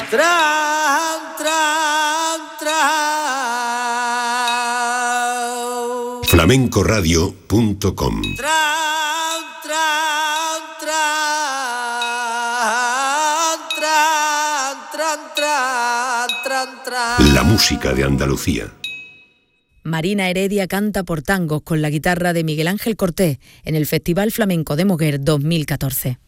flamencoradio.com. La música de Andalucía. Marina Heredia canta por tangos con la guitarra de Miguel Ángel Cortés en el Festival Flamenco de Moguer 2014.